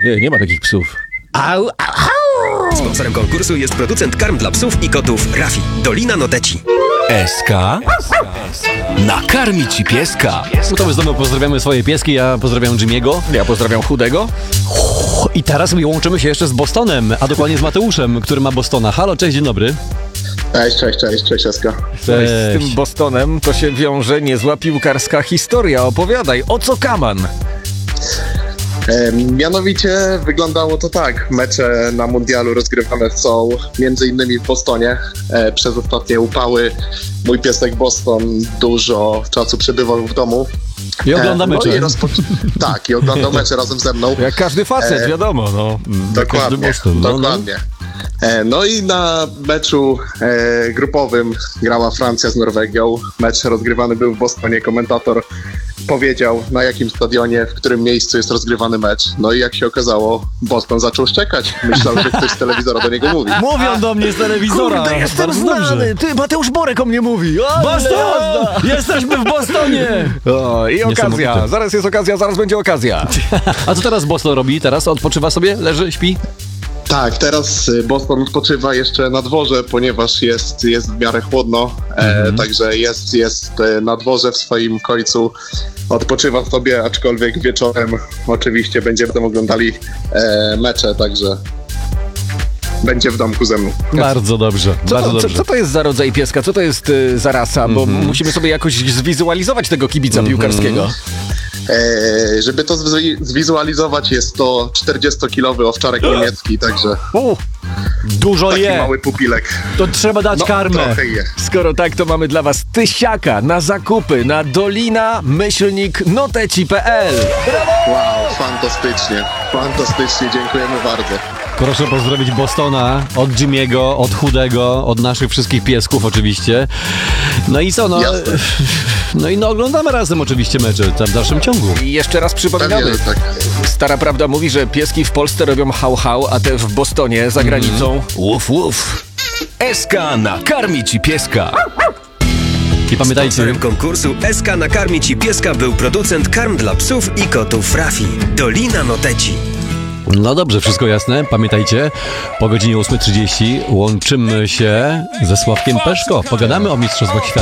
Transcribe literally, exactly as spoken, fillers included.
Nie, nie ma takich psów. Au, au, au. Sponsorem konkursu jest producent karm dla psów i kotów Rafi. Dolina Noteci. S K? Nakarmi ci pieska. No to my znowu pozdrawiamy swoje pieski, ja pozdrawiam Jimmy'ego. Ja pozdrawiam Chudego. I teraz łączymy się jeszcze z Bostonem, a dokładnie z Mateuszem, który ma Bostona. Halo, cześć, dzień dobry. Cześć, cześć, cześć, cześć, Eska. Cześć. Z tym Bostonem to się wiąże niezła piłkarska historia. Opowiadaj, o co kaman? E, mianowicie wyglądało to tak. Mecze na mundialu rozgrywane są między innymi w Bostonie. E, przez ostatnie upały mój piesek Boston dużo czasu przebywał w domu. I ogląda mecze. No i rozpoc- tak, i oglądał mecze razem ze mną. Jak każdy facet, E, wiadomo, no. Dokładnie, Boston, no, dokładnie. E, No i na meczu e, grupowym grała Francja z Norwegią. Mecz rozgrywany był w Bostonie. Komentator powiedział, na jakim stadionie, w którym miejscu jest rozgrywany mecz. No i jak się okazało, Boston zaczął szczekać. Myślał, że ktoś z telewizora do niego mówi. Mówią do mnie z telewizora. Kurde, jestem Bardzo znany. dobrze. Ty, Mateusz Borek o mnie mówi. Ale Boston! jazda. Jesteśmy w Bostonie! O, i okazja. Niesamowite. Zaraz jest okazja, zaraz będzie okazja. A co teraz Boston robi? Teraz odpoczywa sobie? Leży, śpi? Tak, teraz y, Boston odpoczywa jeszcze na dworze, ponieważ jest, jest w miarę chłodno, e, także jest, jest e, na dworze w swoim końcu, odpoczywa sobie, aczkolwiek wieczorem oczywiście będziemy tam oglądali e, mecze, także będzie w domku ze mną. Bardzo dobrze, Co bardzo to, co, dobrze. co to jest za rodzaj pieska? Co to jest y, za rasa? Bo musimy sobie jakoś zwizualizować tego kibica piłkarskiego. E, żeby to zwi- zwizualizować, jest to czterdziestokilowy owczarek niemiecki, także U, dużo taki je. mały pupilek. To trzeba dać No, karmę. trochę je. Skoro tak, to mamy dla was tysiaka na zakupy na dolina myślnik noteci kropka p l. Wow, fantastycznie, fantastycznie, dziękujemy bardzo. Proszę pozdrowić Bostona od Jimmy'ego, od Chudego, od naszych wszystkich piesków oczywiście. No i co, no, Jasne. no i no oglądamy razem oczywiście mecze tam w dalszym ciągu. I jeszcze raz Pewnie, przypominamy. że tak. Stara prawda mówi, że pieski w Polsce robią hał hał, a te w Bostonie za granicą Łuf, łuf. S K nakarmi ci pieska. I pamiętajcie, Sponsorem konkursu S K Nakarmi ci pieska był producent karm dla psów i kotów Rafi. Dolina Noteci. no dobrze, wszystko jasne. Pamiętajcie, po godzinie ósma trzydzieści łączymy się ze Sławkiem Peszko. Pogadamy o Mistrzostwach Świata.